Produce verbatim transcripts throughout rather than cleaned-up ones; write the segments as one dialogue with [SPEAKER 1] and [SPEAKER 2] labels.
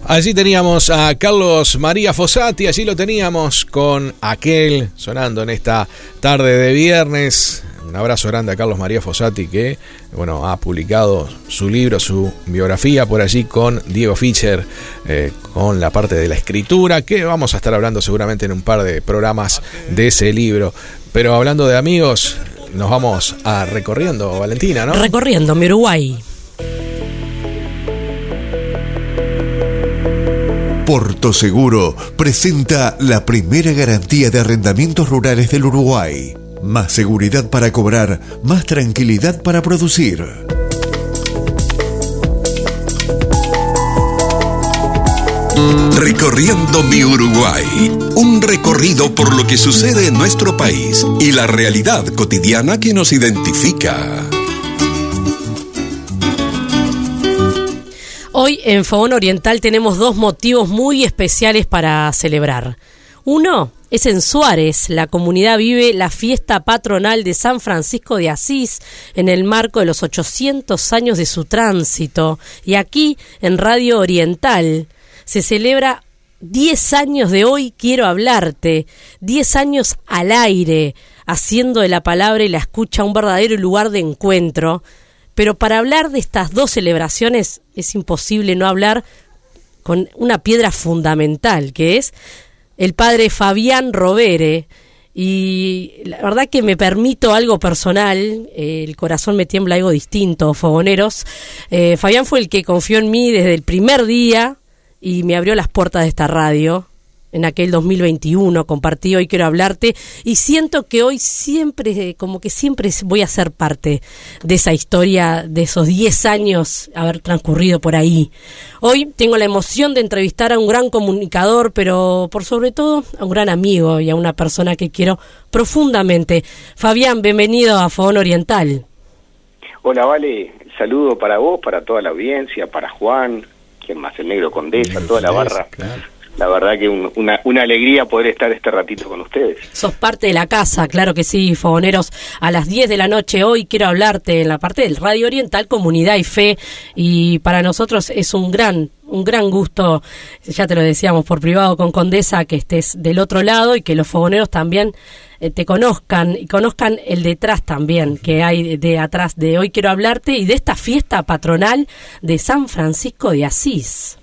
[SPEAKER 1] Allí teníamos a Carlos María Fossati, allí lo teníamos con Aquel sonando en esta tarde de viernes. Un abrazo grande a Carlos María Fossati que, bueno, ha publicado su libro, su biografía por allí con Diego Fischer, eh, con la parte de la escritura, que vamos a estar hablando seguramente en un par de programas de ese libro. Pero hablando de amigos, nos vamos a recorriendo, Valentina, ¿no?
[SPEAKER 2] Recorriendo mi Uruguay.
[SPEAKER 3] Porto Seguro presenta la primera garantía de arrendamientos rurales del Uruguay. Más seguridad para cobrar, más tranquilidad para producir.
[SPEAKER 4] Recorriendo mi Uruguay, un recorrido por lo que sucede en nuestro país y la realidad cotidiana que nos identifica.
[SPEAKER 2] Hoy en Fogón Oriental tenemos dos motivos muy especiales para celebrar. Uno es en Suárez. La comunidad vive la fiesta patronal de San Francisco de Asís en el marco de los ochocientos años de su tránsito. Y aquí, en Radio Oriental, se celebra diez años de Hoy Quiero Hablarte, diez años al aire, haciendo de la palabra y la escucha un verdadero lugar de encuentro. Pero para hablar de estas dos celebraciones es imposible no hablar con una piedra fundamental, que es el padre Fabián Rovere. Y la verdad que me permito algo personal, eh, el corazón me tiembla algo distinto, fogoneros. Eh, Fabián fue el que confió en mí desde el primer día y me abrió las puertas de esta radio. En aquel dos mil veintiuno compartí Hoy Quiero Hablarte y siento que hoy siempre, como que siempre voy a ser parte de esa historia, de esos diez años haber transcurrido por ahí. Hoy tengo la emoción de entrevistar a un gran comunicador, pero por sobre todo a un gran amigo y a una persona que quiero profundamente. Fabián, bienvenido a Fogón Oriental.
[SPEAKER 5] Hola, Vale, saludo para vos, para toda la audiencia, para Juan, quien más, el Negro Condesa, toda la barra. Claro. La verdad que un, una, una alegría poder estar este ratito con ustedes.
[SPEAKER 2] Sos parte de la casa, claro que sí, fogoneros. A las diez de la noche Hoy Quiero Hablarte en la parte del Radio Oriental, Comunidad y Fe. Y para nosotros es un gran, un gran gusto, ya te lo decíamos por privado con Condesa, que estés del otro lado y que los fogoneros también eh, te conozcan y conozcan el detrás también que hay de atrás de Hoy Quiero Hablarte y de esta fiesta patronal de San Francisco de Asís.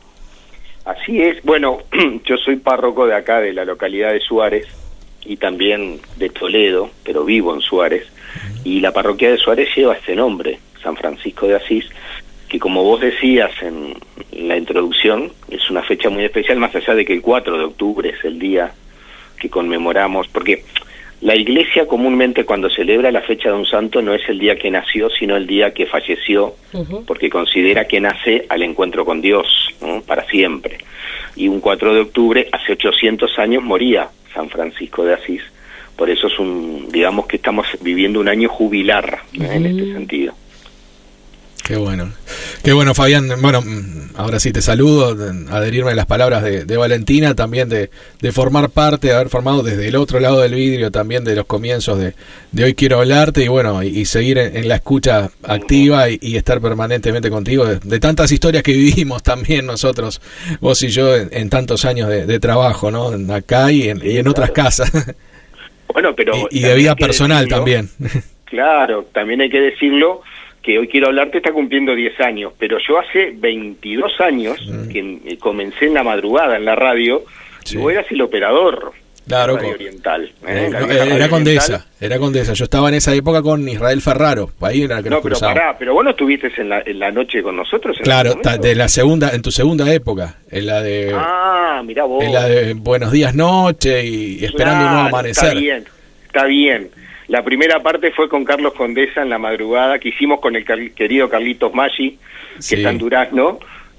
[SPEAKER 5] Así es. Bueno, yo soy párroco de acá, de la localidad de Suárez, y también de Toledo, pero vivo en Suárez, y la parroquia de Suárez lleva este nombre, San Francisco de Asís, que como vos decías en la introducción, es una fecha muy especial, más allá de que el cuatro de octubre es el día que conmemoramos, porque la Iglesia comúnmente cuando celebra la fecha de un santo no es el día que nació, sino el día que falleció, uh-huh. porque considera que nace al encuentro con Dios, ¿no? Para siempre. Y un cuatro de octubre, hace ochocientos años, moría San Francisco de Asís. Por eso es un, digamos que estamos viviendo un año jubilar, ¿eh? uh-huh. en este sentido.
[SPEAKER 1] Qué bueno, qué bueno, Fabián. Bueno, ahora sí te saludo, adherirme a las palabras de, de Valentina, también de, de formar parte, de haber formado desde el otro lado del vidrio también de los comienzos de, de Hoy Quiero Hablarte y bueno, y, y seguir en, en la escucha activa y, y estar permanentemente contigo de, de tantas historias que vivimos también nosotros, vos y yo, en, en tantos años de, de trabajo, ¿no? Acá y en, y en otras casas.
[SPEAKER 5] Bueno, pero
[SPEAKER 1] y, y de vida personal decirlo, también.
[SPEAKER 5] Claro, también hay que decirlo, que Hoy Quiero Hablarte está cumpliendo diez años, pero yo hace veintidós años mm. que comencé en la madrugada en la radio, sí. y vos eras el operador
[SPEAKER 1] claro,
[SPEAKER 5] de Radio Oriental.
[SPEAKER 1] ¿eh? Eh, no, era Radio Condesa, Oriental. era Condesa. Yo estaba en esa época con Israel Ferraro, ahí era que
[SPEAKER 5] no,
[SPEAKER 1] nos
[SPEAKER 5] pero
[SPEAKER 1] cruzaba.
[SPEAKER 5] pará, pero vos no estuviste en la, en la noche con nosotros. En
[SPEAKER 1] claro, ta, de la segunda, en tu segunda época, en la de,
[SPEAKER 5] ah, mirá vos.
[SPEAKER 1] en la de Buenos Días Noche y Esperando claro, un Nuevo Amanecer.
[SPEAKER 5] Está bien, está bien. La primera parte fue con Carlos Condesa en la madrugada, que hicimos con el car- querido Carlitos Maggi, que sí. está en Durazno.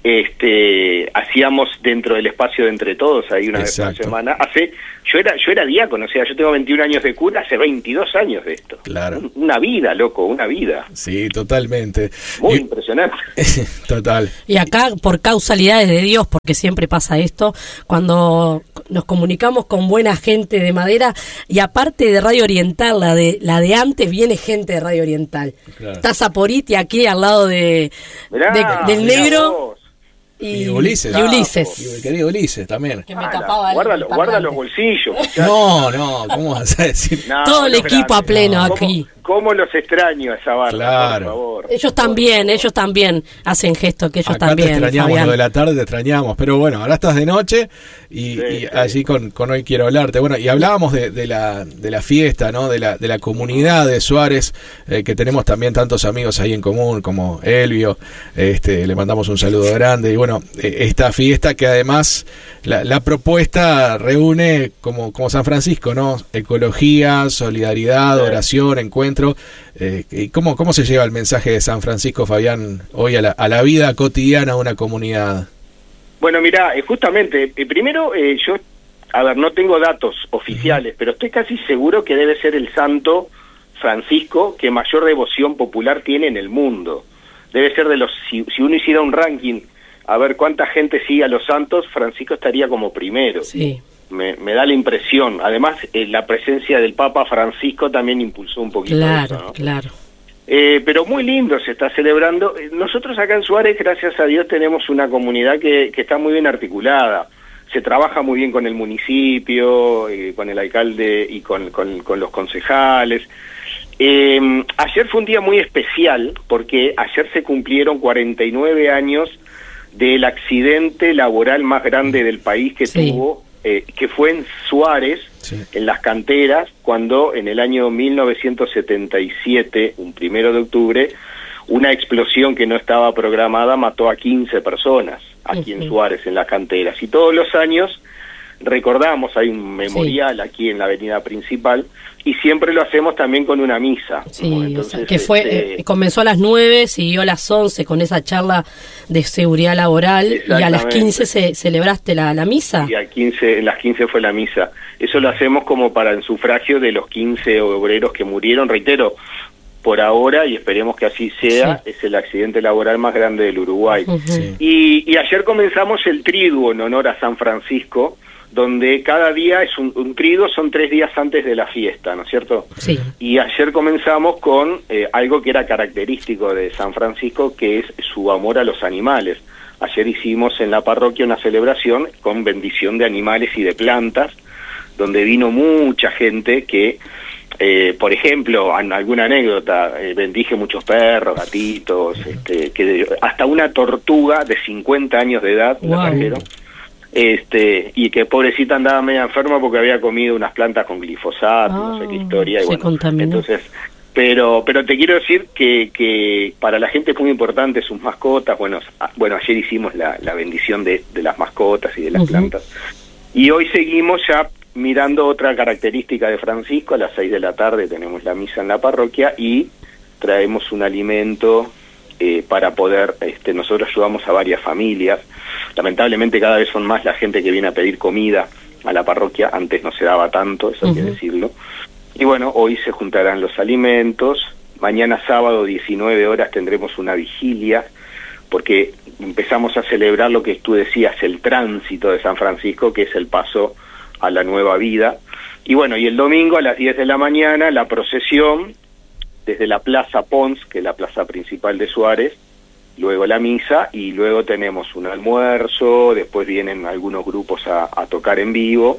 [SPEAKER 5] Este, hacíamos dentro del espacio de Entre Todos, ahí una Exacto. vez por semana. Hace, yo era yo era diácono, o sea, yo tengo veintiún años de cura, hace veintidós años de esto.
[SPEAKER 1] Claro.
[SPEAKER 5] Una vida, loco, una vida.
[SPEAKER 1] Sí, totalmente.
[SPEAKER 5] Muy
[SPEAKER 1] y...
[SPEAKER 5] impresionante.
[SPEAKER 1] Total.
[SPEAKER 2] Y acá, por causalidades de Dios, porque siempre pasa esto, cuando nos comunicamos con buena gente de Madera, y aparte de Radio Oriental, la de la de antes, viene gente de Radio Oriental. Claro. Está Saporiti aquí al lado de,
[SPEAKER 5] mirá,
[SPEAKER 2] de del
[SPEAKER 5] mirá
[SPEAKER 2] Negro.
[SPEAKER 5] Vos.
[SPEAKER 2] Y,
[SPEAKER 1] y Ulises.
[SPEAKER 2] Y Ulises.
[SPEAKER 1] Y el querido Ulises también.
[SPEAKER 2] Que me
[SPEAKER 5] Ah,
[SPEAKER 2] tapaba
[SPEAKER 5] la-
[SPEAKER 2] el
[SPEAKER 5] guarda, lo-
[SPEAKER 2] parlante.
[SPEAKER 5] guarda los bolsillos. muchacho.
[SPEAKER 1] No, no, ¿cómo vas a decir?
[SPEAKER 5] No,
[SPEAKER 2] Todo el
[SPEAKER 5] no,
[SPEAKER 2] equipo
[SPEAKER 5] grande.
[SPEAKER 2] a pleno
[SPEAKER 5] ¿Cómo-
[SPEAKER 2] aquí.
[SPEAKER 5] ¿Cómo los extraño a esa barra?
[SPEAKER 1] Claro.
[SPEAKER 5] Por favor.
[SPEAKER 2] Ellos también, ellos también hacen gesto, que ellos
[SPEAKER 1] Acá
[SPEAKER 2] también,
[SPEAKER 1] te extrañamos,
[SPEAKER 2] Fabián.
[SPEAKER 1] lo de la tarde te extrañamos, pero bueno, ahora estás de noche y,
[SPEAKER 5] Sí,
[SPEAKER 1] y
[SPEAKER 5] sí.
[SPEAKER 1] allí con, con Hoy Quiero Hablarte. Bueno, y hablábamos de, de, la, de la fiesta, ¿no? De la, de la comunidad de Suárez, eh, que tenemos también tantos amigos ahí en común, como Elvio, este, le mandamos un saludo grande. Y bueno, eh, esta fiesta que además la, la propuesta reúne como, como San Francisco, ¿no? Ecología, solidaridad,
[SPEAKER 5] Sí.
[SPEAKER 1] oración, encuentro. Eh, ¿y cómo, ¿Cómo se lleva el mensaje de San Francisco, Fabián, hoy a la, a la vida cotidiana de una comunidad?
[SPEAKER 5] Bueno, mira, justamente, eh, primero eh, yo, a ver, no tengo datos oficiales, pero estoy casi seguro que debe ser el santo Francisco que mayor devoción popular tiene en el mundo. Debe ser de los, si, si uno hiciera un ranking, a ver cuánta gente sigue a los santos, Francisco estaría como primero.
[SPEAKER 2] Sí.
[SPEAKER 5] Me, me da la impresión. Además, eh, la presencia del Papa Francisco también impulsó un poquito
[SPEAKER 2] Claro,
[SPEAKER 5] eso, ¿no?
[SPEAKER 2] claro.
[SPEAKER 5] Eh, pero muy lindo se está celebrando. Eh, Nosotros acá en Suárez, gracias a Dios, tenemos una comunidad que, que está muy bien articulada. Se trabaja muy bien con el municipio, eh, con el alcalde y con, con, con los concejales. Eh, ayer fue un día muy especial porque ayer se cumplieron cuarenta y nueve años del accidente laboral más grande del país que
[SPEAKER 2] Sí.
[SPEAKER 5] tuvo, eh, que fue en Suárez,
[SPEAKER 1] Sí.
[SPEAKER 5] en las canteras, cuando en el año mil novecientos setenta y siete, un primero de octubre, una explosión que no estaba programada mató a quince personas aquí en
[SPEAKER 2] Ujú.
[SPEAKER 5] Suárez, en las canteras. Y todos los años recordamos, hay un memorial aquí en la avenida principal, y siempre lo hacemos también con una misa.
[SPEAKER 2] Sí,
[SPEAKER 5] ¿no?
[SPEAKER 2] o
[SPEAKER 5] Entonces,
[SPEAKER 2] sea, que fue,
[SPEAKER 5] este,
[SPEAKER 2] eh, comenzó a las nueve, siguió a las once con esa charla de seguridad laboral y a las
[SPEAKER 5] Exactamente.
[SPEAKER 2] quince se, celebraste la, la misa.
[SPEAKER 5] Y a quince, en las quince fue la misa. Eso lo hacemos como para el sufragio de los quince obreros que murieron. Reitero, por ahora, y esperemos que así sea,
[SPEAKER 2] Sí.
[SPEAKER 5] es el accidente laboral más grande del Uruguay.
[SPEAKER 2] Ujú.
[SPEAKER 1] Sí.
[SPEAKER 5] Y, y ayer comenzamos el triduo en honor a San Francisco, donde cada día es un, un triduo, son tres días antes de la fiesta, ¿no es cierto?
[SPEAKER 2] Sí.
[SPEAKER 5] Y ayer comenzamos con eh, algo que era característico de San Francisco, que es su amor a los animales. Ayer hicimos en la parroquia una celebración con bendición de animales y de plantas, donde vino mucha gente que, eh, por ejemplo, en alguna anécdota, eh, bendije muchos perros, gatitos, este, que hasta una tortuga de cincuenta años de edad la
[SPEAKER 2] Wow.
[SPEAKER 5] trajeron. Este, y que pobrecita andaba media enferma porque había comido unas plantas con glifosato, no sé qué
[SPEAKER 2] Ah,
[SPEAKER 5] historia. Y
[SPEAKER 2] se
[SPEAKER 5] bueno,
[SPEAKER 2] contaminó.
[SPEAKER 5] entonces, pero pero te quiero decir que, que para la gente es muy importante sus mascotas. Bueno, a- bueno ayer hicimos la, la bendición de, de las mascotas y de las
[SPEAKER 2] Ujú.
[SPEAKER 5] plantas. Y hoy seguimos ya mirando otra característica de Francisco. A las seis de la tarde tenemos la misa en la parroquia y traemos un alimento eh, para poder, este, nosotros ayudamos a varias familias. Lamentablemente cada vez son más la gente que viene a pedir comida a la parroquia. Antes no se daba tanto, eso hay que
[SPEAKER 2] Ujú.
[SPEAKER 5] decirlo. Y bueno, hoy se juntarán los alimentos. Mañana sábado, diecinueve horas, tendremos una vigilia, porque empezamos a celebrar lo que tú decías, el tránsito de San Francisco, que es el paso a la nueva vida. Y bueno, y el domingo a las diez de la mañana, la procesión desde la Plaza Pons, que es la plaza principal de Suárez, luego la misa, y luego tenemos un almuerzo, después vienen algunos grupos a, a tocar en vivo,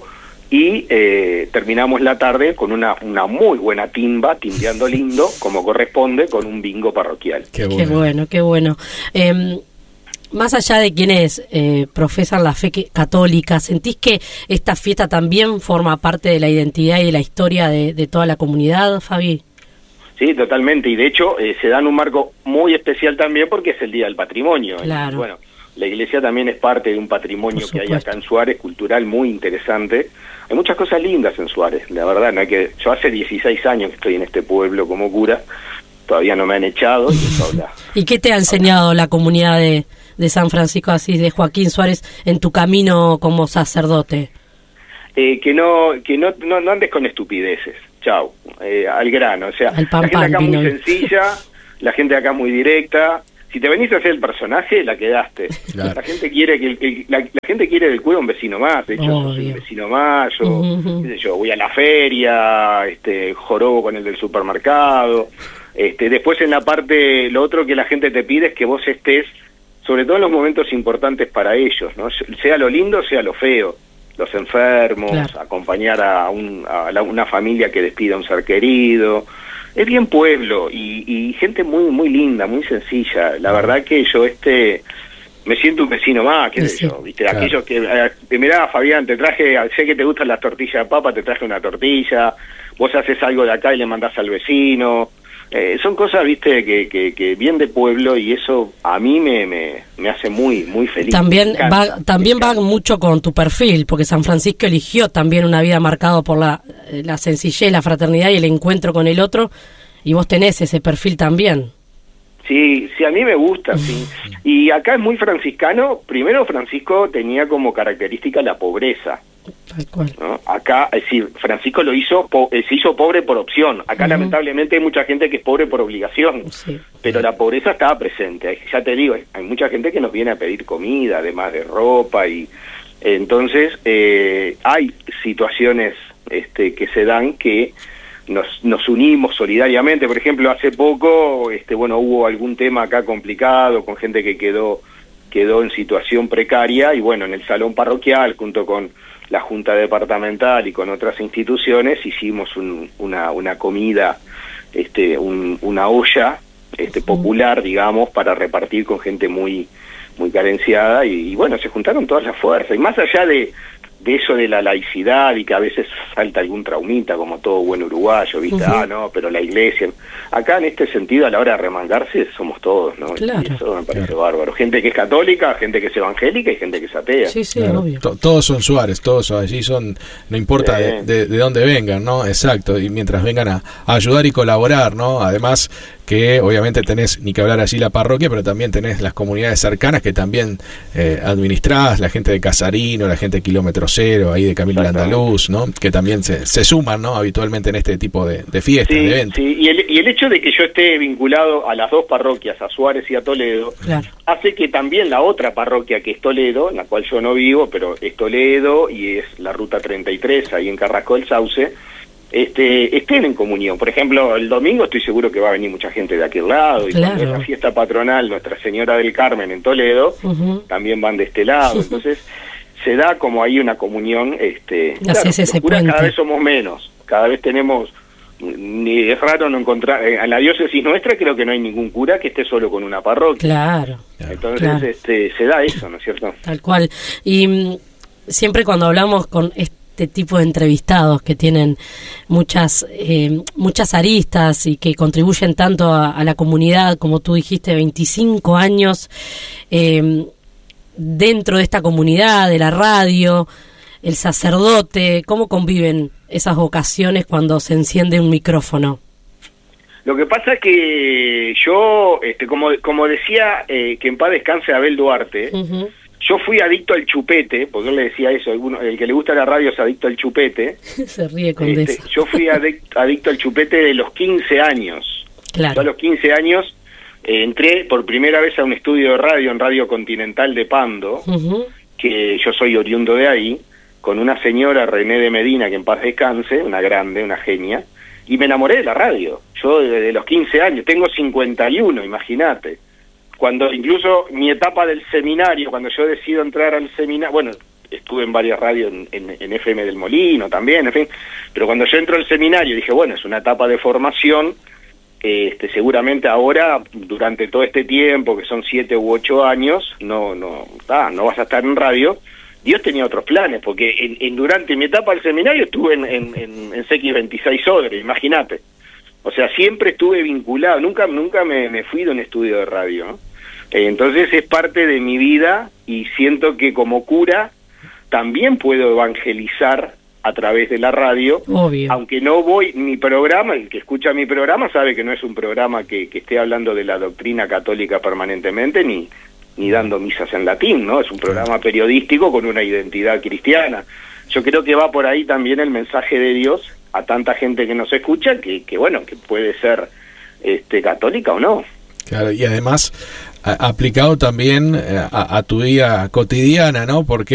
[SPEAKER 5] y eh, terminamos la tarde con una, una muy buena timba, timbeando lindo, como corresponde, con un bingo parroquial.
[SPEAKER 1] Qué
[SPEAKER 2] Qué
[SPEAKER 1] bueno.
[SPEAKER 2] bueno, qué bueno. Eh, más allá de quienes eh, profesan la fe que- católica, ¿sentís que esta fiesta también forma parte de la identidad y de la historia de, de toda la comunidad, Fabi?
[SPEAKER 5] Sí, totalmente, y de hecho eh, se dan un marco muy especial también porque es el Día del Patrimonio.
[SPEAKER 2] Claro.
[SPEAKER 5] Y, bueno, la iglesia también es parte de un patrimonio
[SPEAKER 2] Por
[SPEAKER 5] que hay
[SPEAKER 2] supuesto.
[SPEAKER 5] acá en Suárez, cultural muy interesante. Hay muchas cosas lindas en Suárez, la verdad, no hay que, yo hace dieciséis años que estoy en este pueblo como cura, todavía no me han echado, y eso habla.
[SPEAKER 2] ¿Y qué te ha enseñado la comunidad de, de San Francisco de Asís, de Joaquín Suárez, en tu camino como sacerdote?
[SPEAKER 5] Eh, que no que no, no, no andes con estupideces, chau, eh, al grano, o sea,
[SPEAKER 2] Al pan,
[SPEAKER 5] la gente
[SPEAKER 2] pan,
[SPEAKER 5] acá muy
[SPEAKER 2] vino.
[SPEAKER 5] sencilla, la gente acá muy directa. Si te venís a hacer el personaje, la quedaste.
[SPEAKER 1] Claro.
[SPEAKER 5] La gente quiere que el, el- la, la gente quiere del cura un vecino más. De hecho, yo soy
[SPEAKER 2] Obvio.
[SPEAKER 5] un vecino más. Yo,
[SPEAKER 2] Ujú, ujú.
[SPEAKER 5] qué sé yo, voy a la feria, este, jorobo con el del supermercado. Este, después en la parte, lo otro que la gente te pide es que vos estés sobre todo en los momentos importantes para ellos, ¿no? Sea lo lindo, sea lo feo. Los enfermos, claro. acompañar a, un, a la, una familia que despida a un ser querido. Es bien pueblo y, y gente muy muy linda, muy sencilla. La verdad que yo este me siento un vecino más, qué sé sí, yo, ¿viste? Claro. Aquellos que, eh, mirá, Fabián, te traje, sé que te gustan las tortillas de papa, te traje una tortilla, vos haces algo de acá y le mandás al vecino. Eh, son cosas, viste, que, que, que bien de pueblo, y eso a mí me, me, me hace muy muy feliz.
[SPEAKER 2] También va también va mucho con tu perfil, porque San Francisco eligió también una vida marcada por la, la sencillez, la fraternidad y el encuentro con el otro, y vos tenés ese perfil también.
[SPEAKER 5] Sí, sí, a mí me gusta, sí. Y acá es muy franciscano. Primero, Francisco tenía como característica la pobreza.
[SPEAKER 2] Tal cual.
[SPEAKER 5] ¿No? Acá, es decir, Francisco lo hizo, po se hizo pobre por opción. Acá, uh-huh. lamentablemente, hay mucha gente que es pobre por obligación. Sí. Pero la pobreza estaba presente. Ya te digo, hay mucha gente que nos viene a pedir comida, además de ropa. Y entonces, eh, hay situaciones este, que se dan que Nos, nos unimos solidariamente. Por ejemplo, hace poco, este, bueno, hubo algún tema acá complicado con gente que quedó quedó en situación precaria, y bueno, en el salón parroquial, junto con la Junta Departamental y con otras instituciones, hicimos un, una, una comida, este, un, una olla este, popular, digamos, para repartir con gente muy muy carenciada, y, y bueno, se juntaron todas las fuerzas, y más allá de de eso de la laicidad, y que a veces falta algún traumita, como todo buen uruguayo, ¿viste? Uh-huh. Ah, no, pero la iglesia... Acá, en este sentido, a la hora de remangarse, somos todos, ¿no?
[SPEAKER 2] Claro.
[SPEAKER 5] Y eso me parece
[SPEAKER 1] claro.
[SPEAKER 5] bárbaro. Gente que es católica, gente que es evangélica y gente que es atea.
[SPEAKER 2] Sí, sí,
[SPEAKER 1] claro.
[SPEAKER 2] obvio.
[SPEAKER 1] T todos son Suárez, todos son allí, son, no importa de, de, de dónde vengan, ¿no? Exacto, y mientras vengan a, a ayudar y colaborar, ¿no? Además que obviamente tenés, ni que hablar allí la parroquia, pero también tenés las comunidades cercanas que también eh, administrás, la gente de Casarino, la gente de Kilómetro Cero, ahí de Camilo Andaluz, ¿no? Que también se, se suman, ¿no? Habitualmente en este tipo de, de fiestas,
[SPEAKER 5] sí,
[SPEAKER 1] de eventos.
[SPEAKER 5] Sí, y el, y el hecho de que yo esté vinculado a las dos parroquias, a Suárez y a Toledo,
[SPEAKER 2] claro.
[SPEAKER 5] hace que también la otra parroquia, que es Toledo, en la cual yo no vivo, pero es Toledo y es la Ruta treinta y tres, ahí en Carrasco del Sauce, Este, estén en comunión. Por ejemplo, el domingo estoy seguro que va a venir mucha gente de aquel lado, y
[SPEAKER 2] claro.
[SPEAKER 5] cuando es la fiesta patronal Nuestra Señora del Carmen en Toledo, uh-huh. también van de este lado. Entonces se da como ahí una comunión. Este, claro, los curas cada vez somos menos, cada vez tenemos, ni es raro no encontrar, en la diócesis nuestra creo que no hay ningún cura que esté solo con una parroquia.
[SPEAKER 2] Claro.
[SPEAKER 5] Entonces
[SPEAKER 2] claro.
[SPEAKER 5] este se da eso, ¿no es cierto?
[SPEAKER 2] Tal cual. Y mm, siempre cuando hablamos con este este tipo de entrevistados que tienen muchas eh, muchas aristas y que contribuyen tanto a, a la comunidad, como tú dijiste, veinticinco años eh, dentro de esta comunidad, de la radio, el sacerdote, ¿cómo conviven esas vocaciones cuando se enciende un micrófono?
[SPEAKER 5] Lo que pasa es que yo, este, como como decía, eh, que en paz descanse Abel Duarte, uh-huh. yo fui adicto al chupete, porque yo le decía eso, alguno, el que le gusta la radio es adicto al chupete.
[SPEAKER 2] Se ríe con
[SPEAKER 5] este,
[SPEAKER 2] eso.
[SPEAKER 5] Yo fui adicto, adicto al chupete de los quince años.
[SPEAKER 2] Claro. Yo
[SPEAKER 5] a los quince años eh, entré por primera vez a un estudio de radio en Radio Continental de Pando, uh-huh. que yo soy oriundo de ahí, con una señora, René de Medina, que en paz descanse, una grande, una genia, y me enamoré de la radio. Yo desde los quince años, tengo cincuenta y uno, imagínate. Cuando incluso mi etapa del seminario, cuando yo decido entrar al seminario, bueno, estuve en varias radios, en, en, en F M del Molino también, en fin, pero cuando yo entro al seminario dije, bueno, es una etapa de formación, este, seguramente ahora, durante todo este tiempo, que son siete u ocho años, no, no, ah, no vas a estar en radio. Dios tenía otros planes, porque en, en durante mi etapa del seminario estuve en, en, en, en C X veintiséis Odre, imagínate. O sea, siempre estuve vinculado, nunca nunca me, me fui de un estudio de radio, ¿no? Eh, entonces es parte de mi vida, y siento que como cura también puedo evangelizar a través de la radio.
[SPEAKER 2] Obvio.
[SPEAKER 5] Aunque no voy, mi programa, el que escucha mi programa sabe que no es un programa que, que esté hablando de la doctrina católica permanentemente, ni, ni dando misas en latín, ¿no? Es un programa periodístico con una identidad cristiana. Yo creo que va por ahí también el mensaje de Dios a tanta gente que nos escucha, que, que bueno, que puede ser este católica o no.
[SPEAKER 1] Claro, y además a, aplicado también a, a tu vida cotidiana, ¿no? Porque,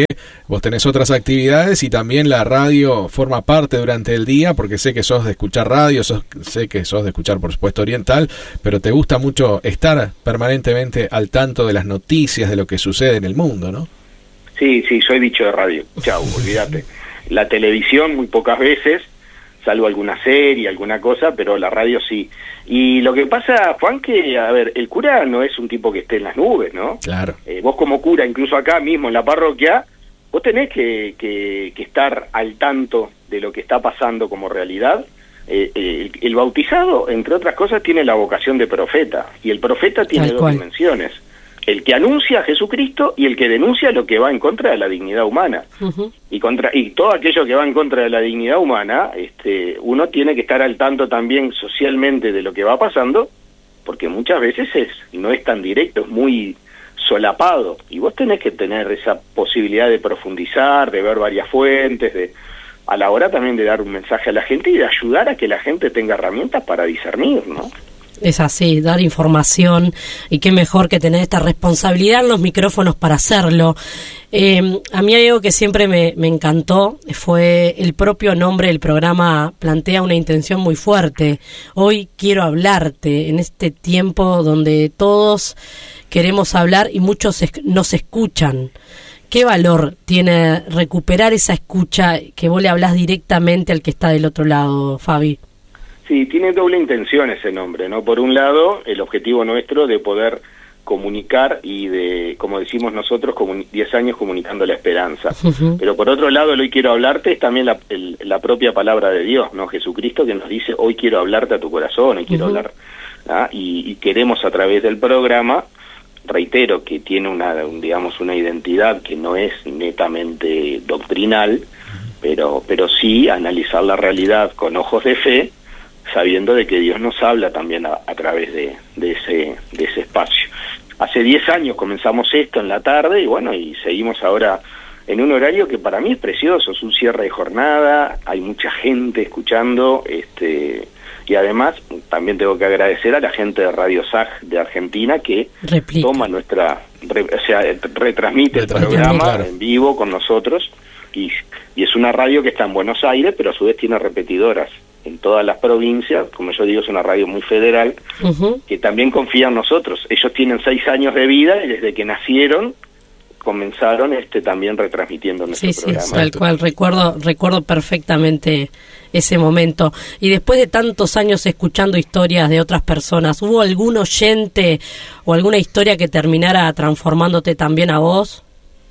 [SPEAKER 1] vos tenés otras actividades y también la radio forma parte durante el día, porque sé que sos de escuchar radio, sos, sé que sos de escuchar, por supuesto, Oriental, pero te gusta mucho estar permanentemente al tanto de las noticias, de lo que sucede en el mundo, ¿no?
[SPEAKER 5] Sí, sí, soy bicho de radio. Chau, olvídate. La televisión muy pocas veces, salvo alguna serie, alguna cosa, pero la radio sí. Y lo que pasa, Juan, que, a ver, el cura no es un tipo que esté en las nubes, ¿no?
[SPEAKER 1] Claro.
[SPEAKER 5] Eh, vos como cura, incluso acá mismo en la parroquia, vos tenés que, que, que estar al tanto de lo que está pasando como realidad. Eh, eh, el, el bautizado, entre otras cosas, tiene la vocación de profeta, y el profeta tiene
[SPEAKER 2] Tal
[SPEAKER 5] dos
[SPEAKER 2] cual.
[SPEAKER 5] dimensiones. El que anuncia a Jesucristo y el que denuncia lo que va en contra de la dignidad humana.
[SPEAKER 2] Ujú.
[SPEAKER 5] Y contra y todo aquello que va en contra de la dignidad humana, este, uno tiene que estar al tanto también socialmente de lo que va pasando, porque muchas veces es no es tan directo, es muy solapado, y vos tenés que tener esa posibilidad de profundizar, de ver varias fuentes, de a la hora también de dar un mensaje a la gente y de ayudar a que la gente tenga herramientas para discernir, ¿no?
[SPEAKER 2] Es así, dar información, y qué mejor que tener esta responsabilidad en los micrófonos para hacerlo. Eh, a mí hay algo que siempre me, me encantó, fue el propio nombre del programa, plantea una intención muy fuerte. Hoy quiero hablarte, en este tiempo donde todos queremos hablar y muchos es, nos escuchan. ¿Qué valor tiene recuperar esa escucha, que vos le hablás directamente al que está del otro lado, Fabi?
[SPEAKER 5] Sí, tiene doble intención ese nombre, ¿no? Por un lado, el objetivo nuestro de poder comunicar y de, como decimos nosotros, diez años comunicando la esperanza. Uh-huh. Pero por otro lado, el hoy quiero hablarte es también la, el, la propia palabra de Dios, ¿no? Jesucristo, que nos dice, hoy quiero hablarte a tu corazón, hoy quiero uh-huh. hablar, ¿ah? y, y queremos a través del programa, reitero, que tiene una, un, digamos, una identidad que no es netamente doctrinal, pero, pero sí analizar la realidad con ojos de fe, sabiendo de que Dios nos habla también a, a través de, de ese de ese espacio. Hace diez años comenzamos esto en la tarde y bueno, y seguimos ahora en un horario que para mí es precioso, es un cierre de jornada, hay mucha gente escuchando, este y además también tengo que agradecer a la gente de Radio S A G de Argentina que Replica. toma nuestra, re, o sea, retransmite el programa claro. en vivo con nosotros y, y es una radio que está en Buenos Aires, pero a su vez tiene repetidoras en todas las provincias, como yo digo, es una radio muy federal, uh-huh. que también confía en nosotros. Ellos tienen seis años de vida y desde que nacieron comenzaron este también retransmitiendo nuestro
[SPEAKER 2] sí,
[SPEAKER 5] programa.
[SPEAKER 2] Sí, tal cual, recuerdo, recuerdo perfectamente ese momento. Y después de tantos años escuchando historias de otras personas, ¿hubo algún oyente o alguna historia que terminara transformándote también a vos?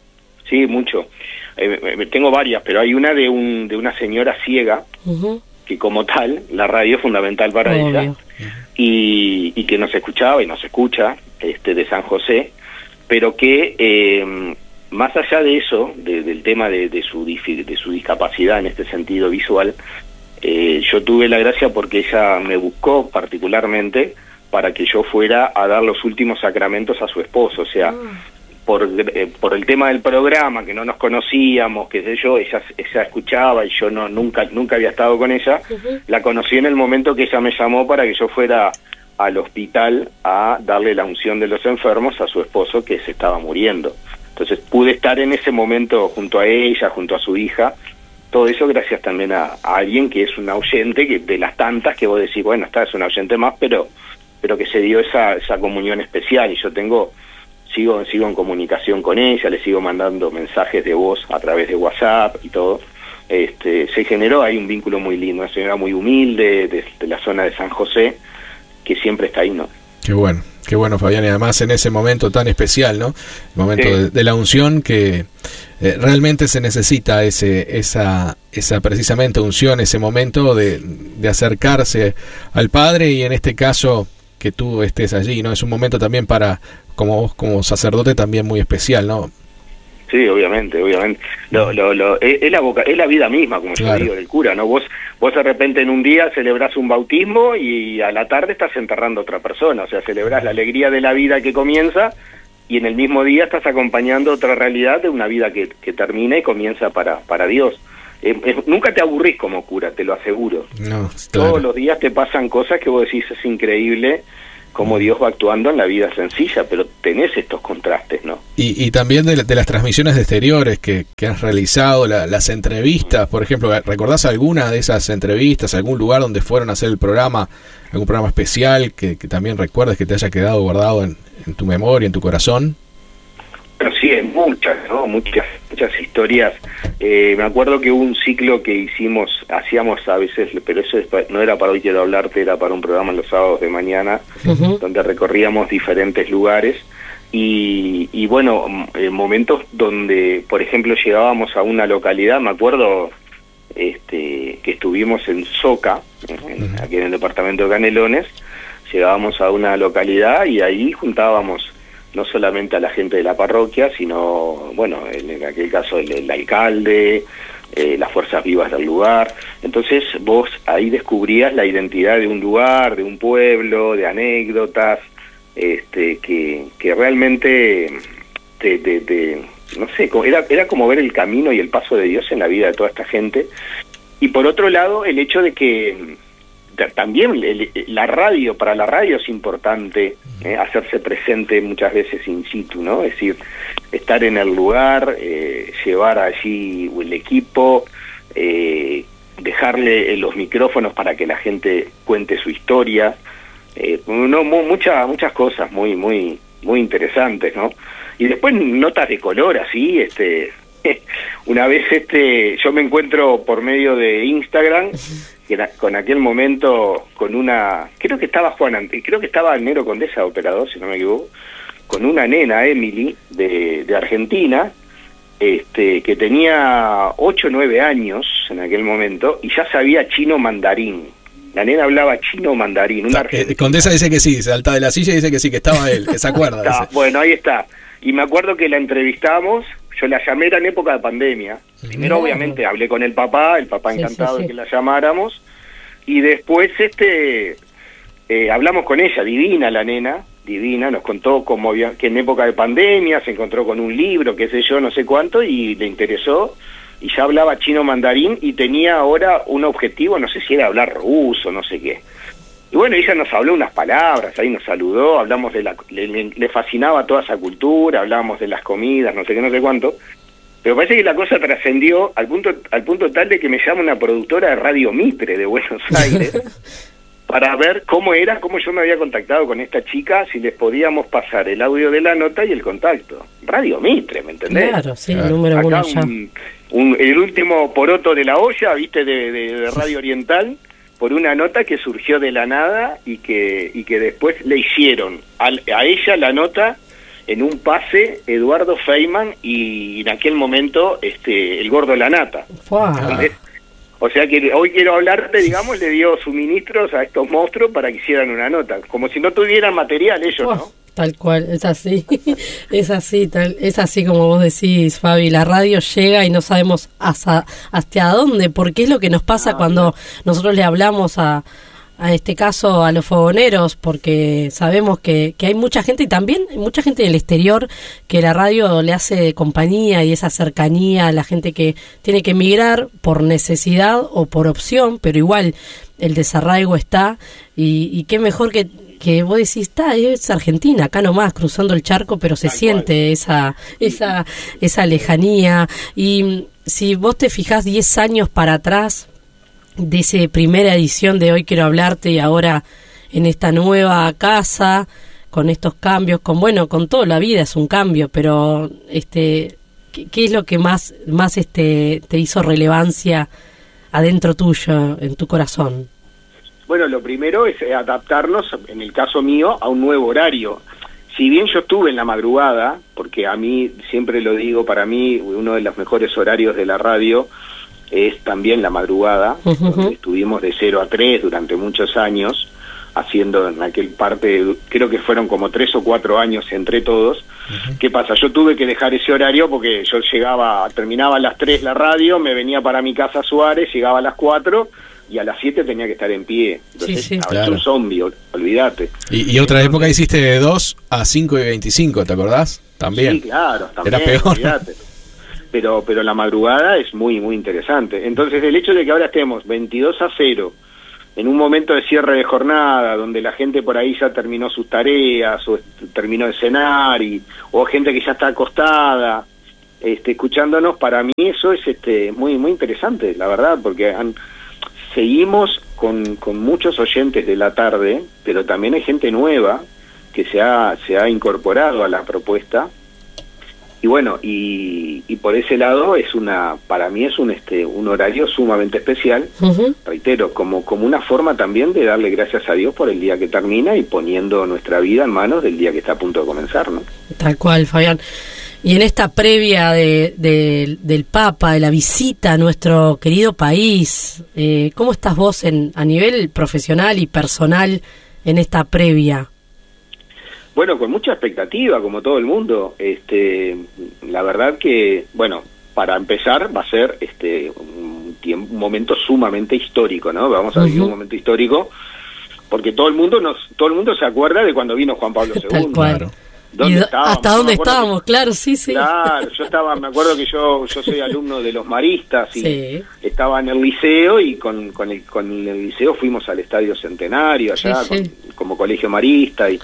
[SPEAKER 5] Sí, mucho. Eh, tengo varias, pero hay una de un de una señora ciega, uh-huh. que como tal, la radio es fundamental para Obvio. ella, y, y que nos escuchaba y nos escucha, este de San José, pero que eh, más allá de eso, de, del tema de, de, su, de su discapacidad en este sentido visual, eh, yo tuve la gracia porque ella me buscó particularmente para que yo fuera a dar los últimos sacramentos a su esposo, o sea... Uh. Por, eh, por el tema del programa, que no nos conocíamos, qué sé yo, ella, ella escuchaba y yo no nunca nunca había estado con ella, uh-huh. la conocí en el momento que ella me llamó para que yo fuera al hospital a darle la unción de los enfermos a su esposo que se estaba muriendo. Entonces pude estar en ese momento junto a ella, junto a su hija, todo eso gracias también a, a alguien que es una oyente, que de las tantas que vos decís, bueno, esta es una oyente más, pero, pero que se dio esa, esa comunión especial, y yo tengo... Sigo, sigo en comunicación con ella, le sigo mandando mensajes de voz a través de WhatsApp y todo. Este, se generó ahí un vínculo muy lindo, una señora muy humilde de, de la zona de San José, que siempre está ahí, ¿no?
[SPEAKER 1] Qué bueno, qué bueno, Fabián, y además en ese momento tan especial, ¿no? El momento sí. de, de la unción que eh, realmente se necesita ese esa esa precisamente unción, ese momento de, de acercarse al Padre, y en este caso que tú estés allí, ¿no? Es un momento también para, como vos como sacerdote, también muy especial, ¿no?
[SPEAKER 5] Sí, obviamente, obviamente. Lo, lo, lo, es, es, la boca, es la vida misma, como claro. yo digo, del cura, ¿no? Vos, vos de repente en un día celebrás un bautismo y a la tarde estás enterrando a otra persona, o sea, celebrás la alegría de la vida que comienza y en el mismo día estás acompañando otra realidad de una vida que, que termina y comienza para, para Dios. Eh, eh, nunca te aburrís como cura, te lo aseguro.
[SPEAKER 1] No, claro.
[SPEAKER 5] Todos los días te pasan cosas que vos decís, es increíble, cómo Dios va actuando en la vida sencilla, pero tenés estos contrastes, ¿no?
[SPEAKER 1] Y, y también de, de las transmisiones de exteriores que, que has realizado, la, las entrevistas, por ejemplo, ¿recordás alguna de esas entrevistas, algún lugar donde fueron a hacer el programa, algún programa especial que, que también recuerdes que te haya quedado guardado en, en tu memoria, en tu corazón?
[SPEAKER 5] Pero sí, hay muchas, ¿no? Muchas, muchas historias. Eh, me acuerdo que hubo un ciclo que hicimos, hacíamos a veces, pero eso no era para Hoy Quiero Hablarte, era para un programa los sábados de mañana, uh-huh. donde recorríamos diferentes lugares y, y bueno, eh, momentos donde, por ejemplo, llegábamos a una localidad, me acuerdo este, que estuvimos en Soca, en, uh-huh. aquí en el departamento de Canelones, llegábamos a una localidad y ahí juntábamos no solamente a la gente de la parroquia, sino, bueno, en, en aquel caso el, el alcalde, eh, las fuerzas vivas del lugar. Entonces vos ahí descubrías la identidad de un lugar, de un pueblo, de anécdotas, este, que, que realmente te, te, te, no sé, era, era como ver el camino y el paso de Dios en la vida de toda esta gente. Y por otro lado, el hecho de que también la radio, para la radio es importante eh, hacerse presente muchas veces in situ, ¿no? Es decir, estar en el lugar, eh, llevar allí el equipo, eh, dejarle los micrófonos para que la gente cuente su historia, eh, no, muchas muchas cosas muy muy muy interesantes, ¿no? Y después notas de color así, este, una vez este, yo me encuentro por medio de Instagram con aquel momento con una, creo que estaba Juan, creo que estaba Nero Condesa, operador, si no me equivoco, con una nena, Emily, de, de Argentina, este, que tenía ocho o nueve años en aquel momento, y ya sabía chino mandarín. La nena hablaba chino mandarín. Una
[SPEAKER 1] eh, Condesa dice que sí, salta de la silla y dice que sí, que estaba él, que se acuerda.
[SPEAKER 5] Está, bueno, ahí está. Y me acuerdo que la entrevistamos, yo la llamé, era en época de pandemia. Primero, no. obviamente, hablé con el papá, el papá sí, encantado sí, sí. de que la llamáramos, y después este eh, hablamos con ella, divina la nena, divina, nos contó cómo había, que en época de pandemia se encontró con un libro, qué sé yo, no sé cuánto, y le interesó, y ya hablaba chino mandarín, y tenía ahora un objetivo, no sé si era hablar ruso, no sé qué. Y bueno, ella nos habló unas palabras, ahí nos saludó, hablamos de la, le, le fascinaba toda esa cultura, hablábamos de las comidas, no sé qué, no sé cuánto, pero parece que la cosa trascendió al punto al punto tal de que me llama una productora de Radio Mitre de Buenos Aires para ver cómo era, cómo yo me había contactado con esta chica, si les podíamos pasar el audio de la nota y el contacto. Radio Mitre, ¿me entendés?
[SPEAKER 2] Claro, sí, el número
[SPEAKER 5] Acá
[SPEAKER 2] uno ya.
[SPEAKER 5] Un, un, el último poroto de la olla, viste, de, de, de Radio Oriental, por una nota que surgió de la nada y que y que después le hicieron a, a ella la nota en un pase Eduardo Feynman y en aquel momento este el Gordo Lanata.
[SPEAKER 2] Wow.
[SPEAKER 5] O sea que Hoy Quiero Hablarte, digamos, le dio suministros a estos monstruos para que hicieran una nota, como si no tuvieran material ellos, wow. ¿no?
[SPEAKER 2] Tal cual, es así, es así, tal, es así como vos decís, Fabi, la radio llega y no sabemos hasta, hasta dónde, porque es lo que nos pasa ah, cuando no. nosotros le hablamos a, a este caso a los fogoneros, porque sabemos que, que hay mucha gente y también hay mucha gente del exterior que la radio le hace compañía y esa cercanía a la gente que tiene que emigrar por necesidad o por opción, pero igual el desarraigo está y, y qué mejor que que vos decís, está, es Argentina, acá nomás, cruzando el charco, pero se Tal siente cual. esa esa esa lejanía. Y si vos te fijás diez años para atrás de esa primera edición de Hoy Quiero Hablarte y ahora en esta nueva casa, con estos cambios, con bueno, con toda la vida es un cambio, pero este ¿qué, qué es lo que más más este te hizo relevancia adentro tuyo, en tu corazón?
[SPEAKER 5] Bueno, lo primero es adaptarnos, en el caso mío, a un nuevo horario. Si bien yo estuve en la madrugada, porque a mí, siempre lo digo, para mí uno de los mejores horarios de la radio es también la madrugada, uh-huh. donde estuvimos de cero a tres durante muchos años, haciendo en aquel parte, creo que fueron como tres o cuatro años entre todos. Uh-huh. ¿Qué pasa? Yo tuve que dejar ese horario porque yo llegaba, terminaba a las tres la radio, me venía para mi casa Suárez, llegaba a las cuatro... y a las siete tenía que estar en pie. Entonces, sí, sí. Ahora claro. es un zombie, olvídate.
[SPEAKER 1] Y, y otra Entonces, época hiciste de dos a cinco y veinticinco, ¿te acordás? También.
[SPEAKER 5] Sí, claro, también.
[SPEAKER 1] Era peor.
[SPEAKER 5] Olvídate. Pero, pero la madrugada es muy, muy interesante. Entonces, el hecho de que ahora estemos veintidós a cero en un momento de cierre de jornada, donde la gente por ahí ya terminó sus tareas, o terminó de cenar, y, o gente que ya está acostada, este, escuchándonos, para mí eso es este, muy muy interesante, la verdad, porque han, seguimos con, con muchos oyentes de la tarde, pero también hay gente nueva que se ha, se ha incorporado a la propuesta. Y bueno, y, y por ese lado es una, para mí es un este un horario sumamente especial, uh-huh. reitero, como, como una forma también de darle gracias a Dios por el día que termina y poniendo nuestra vida en manos del día que está a punto de comenzar, ¿no?
[SPEAKER 2] Tal cual, Fabián. Y en esta previa de, de, del Papa, de la visita a nuestro querido país, eh, ¿cómo estás vos en, a nivel profesional y personal en esta previa?
[SPEAKER 5] Bueno, con mucha expectativa, como todo el mundo. Este, la verdad que, bueno, para empezar va a ser este un, tiempo, un momento sumamente histórico, ¿no? Vamos a vivir uh-huh. un momento histórico, porque todo el mundo nos, todo el mundo se acuerda de cuando vino Juan Pablo segundo.
[SPEAKER 2] Tal cual.
[SPEAKER 5] Claro. ¿Dónde estábamos?
[SPEAKER 2] ¿Hasta dónde estábamos?
[SPEAKER 5] Que,
[SPEAKER 2] claro, sí, sí.
[SPEAKER 5] Claro, yo estaba, me acuerdo que yo yo soy alumno de los maristas y
[SPEAKER 2] sí.
[SPEAKER 5] estaba en el liceo y con con el, con el liceo fuimos al Estadio Centenario allá
[SPEAKER 2] sí, sí.
[SPEAKER 5] Con, como colegio marista y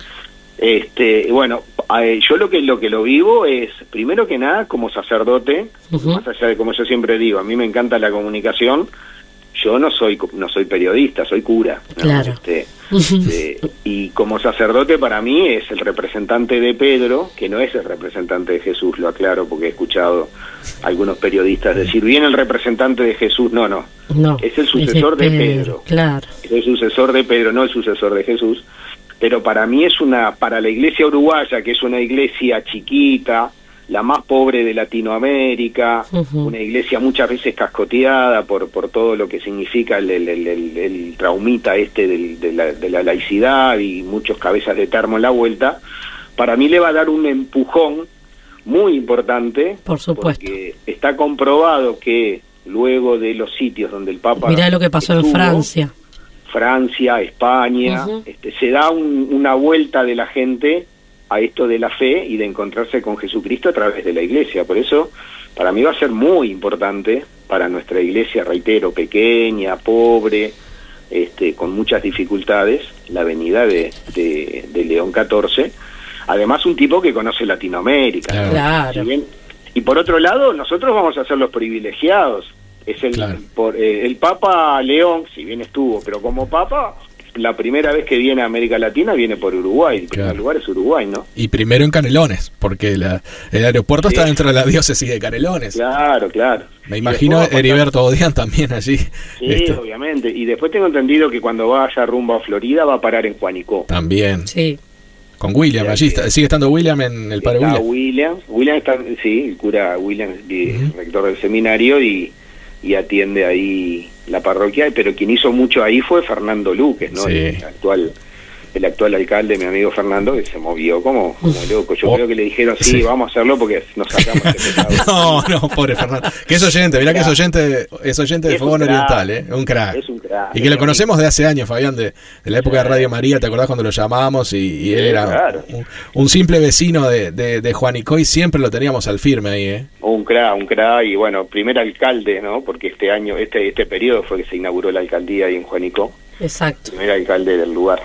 [SPEAKER 5] este bueno, yo lo que lo que lo vivo es primero que nada como sacerdote, uh-huh. más allá de como yo siempre digo, a mí me encanta la comunicación. Yo no soy no soy periodista, soy cura, ¿no?
[SPEAKER 2] Claro.
[SPEAKER 5] Este, eh, y como sacerdote para mí es el representante de Pedro, que no es el representante de Jesús, lo aclaro porque he escuchado algunos periodistas decir, viene el representante de Jesús, no, no,
[SPEAKER 2] no
[SPEAKER 5] es el sucesor de Pedro, de Pedro.
[SPEAKER 2] Claro.
[SPEAKER 5] Es el sucesor de Pedro, no el sucesor de Jesús, pero para mí es una, para la iglesia uruguaya, que es una iglesia chiquita, la más pobre de Latinoamérica, uh-huh. una iglesia muchas veces cascoteada por por todo lo que significa el, el, el, el, el traumita este del, de, la, de la laicidad y muchos cabezas de termo en la vuelta, para mí le va a dar un empujón muy importante,
[SPEAKER 2] por supuesto,
[SPEAKER 5] porque está comprobado que luego de los sitios donde el Papa...
[SPEAKER 2] Mirá lo que pasó estuvo, en Francia.
[SPEAKER 5] Francia, España, uh-huh. este, se da un, una vuelta de la gente a esto de la fe y de encontrarse con Jesucristo a través de la iglesia. Por eso, para mí va a ser muy importante para nuestra iglesia, reitero, pequeña, pobre, este, con muchas dificultades, la venida de, de, de León catorce. Además, un tipo que conoce Latinoamérica.
[SPEAKER 2] Claro. Claro.
[SPEAKER 5] ¿Sí bien? Y por otro lado, nosotros vamos a ser los privilegiados. Es el, claro. por, eh, el Papa León, si bien estuvo, pero como Papa... La primera vez que viene a América Latina viene por Uruguay, el primer claro. lugar es Uruguay, ¿no?
[SPEAKER 1] Y primero en Canelones, porque la, el aeropuerto sí. está dentro de la diócesis de Canelones.
[SPEAKER 5] Claro, claro.
[SPEAKER 1] Me imagino Heriberto Odián también allí.
[SPEAKER 5] Sí,
[SPEAKER 1] Esto.
[SPEAKER 5] obviamente. Y después tengo entendido que cuando vaya rumbo a Florida va a parar en Juanico.
[SPEAKER 1] También.
[SPEAKER 2] Sí.
[SPEAKER 1] Con William, allí está, sigue estando William en el padre
[SPEAKER 5] está
[SPEAKER 1] William.
[SPEAKER 5] William. William está, sí, el cura William, uh-huh. rector del seminario y, y atiende ahí la parroquia, pero quien hizo mucho ahí fue Fernando Luques, ¿no?
[SPEAKER 1] Sí.
[SPEAKER 5] El actual el actual alcalde, mi amigo Fernando, que se movió como, como loco. Yo oh. creo que le dijeron, sí, sí, vamos a hacerlo porque nos sacamos el pecado.
[SPEAKER 1] No, no, pobre Fernando. Que es oyente, mirá que es oyente, es oyente de es Fogón Oriental, ¿eh? Un crack.
[SPEAKER 5] Es un crack.
[SPEAKER 1] Y que lo conocemos de hace años, Fabián, de, de la época de Radio María, ¿te acordás cuando lo llamábamos? Y, y él era
[SPEAKER 5] claro.
[SPEAKER 1] un, un simple vecino de, de, de Juanico y siempre lo teníamos al firme ahí, ¿eh?
[SPEAKER 5] Un crack, un crack, y bueno, primer alcalde, ¿no? Porque este año, este este periodo fue que se inauguró la alcaldía ahí en Juanico.
[SPEAKER 2] Exacto.
[SPEAKER 5] Primer alcalde del lugar.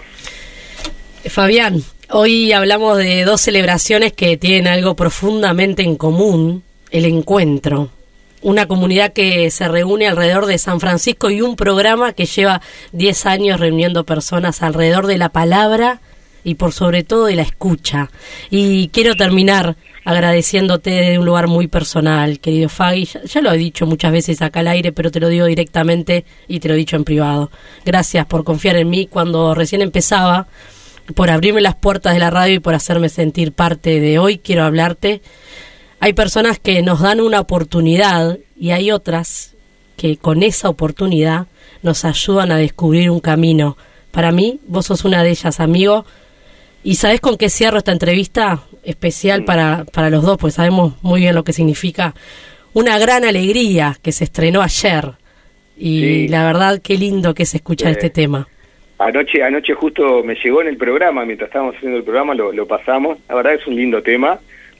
[SPEAKER 2] Fabián, hoy hablamos de dos celebraciones que tienen algo profundamente en común, el encuentro. Una comunidad que se reúne alrededor de San Francisco y un programa que lleva diez años reuniendo personas alrededor de la palabra y por sobre todo de la escucha. Y quiero terminar agradeciéndote desde un lugar muy personal, querido Fagui. Ya, ya lo he dicho muchas veces acá al aire, pero te lo digo directamente y te lo he dicho en privado. Gracias por confiar en mí cuando recién empezaba, por abrirme las puertas de la radio y por hacerme sentir parte de hoy. Quiero hablarte. Hay personas que nos dan una oportunidad y hay otras que con esa oportunidad nos ayudan a descubrir un camino. Para mí, vos sos una de ellas, amigo. ¿Y sabés con qué cierro esta entrevista especial para, para los dos? Pues sabemos muy bien lo que significa. Una gran alegría que se estrenó ayer. Y sí. La verdad, qué lindo que es escuchar sí. este tema.
[SPEAKER 5] Anoche anoche justo me llegó en el programa, mientras estábamos haciendo el programa lo, lo pasamos. La verdad es un lindo tema.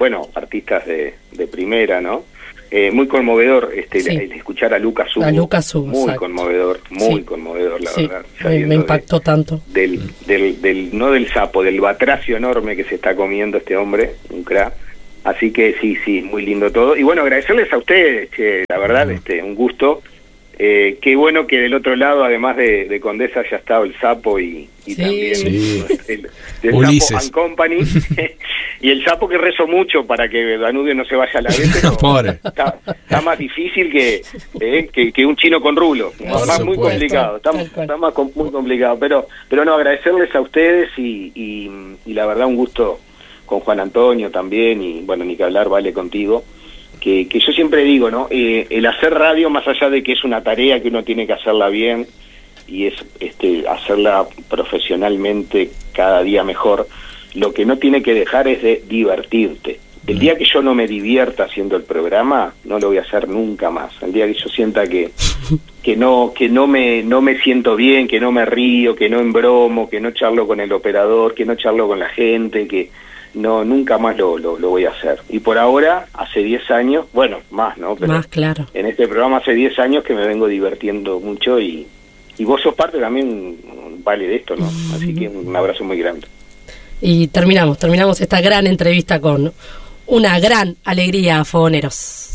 [SPEAKER 5] bueno, artistas de, de primera, ¿no? Eh, muy conmovedor este
[SPEAKER 2] Sí.
[SPEAKER 5] el escuchar a Lucas Hugo.
[SPEAKER 2] A Lucas Hugo,
[SPEAKER 5] muy
[SPEAKER 2] exacto.
[SPEAKER 5] conmovedor, muy
[SPEAKER 2] Sí.
[SPEAKER 5] conmovedor, la
[SPEAKER 2] Sí,
[SPEAKER 5] verdad.
[SPEAKER 2] me,
[SPEAKER 5] sabiendo
[SPEAKER 2] me
[SPEAKER 5] de-
[SPEAKER 2] impactó tanto.
[SPEAKER 5] del, del, del, no del sapo, del batracio enorme que se está comiendo este hombre, un crack. Así que sí, sí, muy lindo todo. Y bueno, agradecerles a ustedes, che, la verdad, este, un gusto. Eh, qué bueno que del otro lado, además de, de Condesa, haya estado el sapo y, y
[SPEAKER 2] Sí.
[SPEAKER 5] también
[SPEAKER 1] Sí.
[SPEAKER 5] el, el
[SPEAKER 1] Ulises.
[SPEAKER 5] Sapo and Company. Y el sapo que rezo mucho para que Danubio no se vaya a la vez, pero
[SPEAKER 1] Pobre.
[SPEAKER 5] está, está más difícil que, eh, que, que un chino con rulo.
[SPEAKER 2] Por
[SPEAKER 5] Más muy
[SPEAKER 1] supuesto.
[SPEAKER 5] complicado, está,
[SPEAKER 2] Tal cual.
[SPEAKER 5] está más com- muy complicado. Pero, pero no, agradecerles a ustedes y, y, y la verdad un gusto con Juan Antonio también, y bueno, ni que hablar, Vale, contigo. Que, que yo siempre digo, ¿no? Eh, el hacer radio, más allá de que es una tarea que uno tiene que hacerla bien y es este hacerla profesionalmente cada día mejor, lo que no tiene que dejar es de divertirte. El día que yo no me divierta haciendo el programa, no lo voy a hacer nunca más. El día que yo sienta que que no que no me no me siento bien, que no me río, que no embromo, que no charlo con el operador, que no charlo con la gente, que no nunca más lo, lo, lo voy a hacer. Y por ahora, hace diez años, bueno, más, ¿no? Pero
[SPEAKER 2] Más claro.
[SPEAKER 5] en este programa hace diez años que me vengo divirtiendo mucho y, y vos sos parte también, Vale, de esto, ¿no? Así que un abrazo muy grande.
[SPEAKER 2] Y terminamos, terminamos esta gran entrevista con una gran alegría, fogoneros.